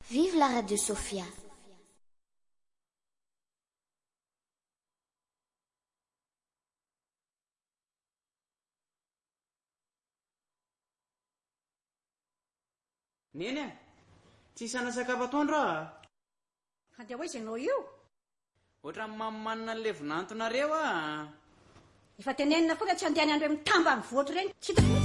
Vive la radio Sofia. Neny tsy sanasakafo atoandra Handeha hoe izainao io ohatra mamanina an'ilay vinantonareo efa tenenina foana tsy handeha any andro amin'ny tamba amin'ny voatra ireny tsy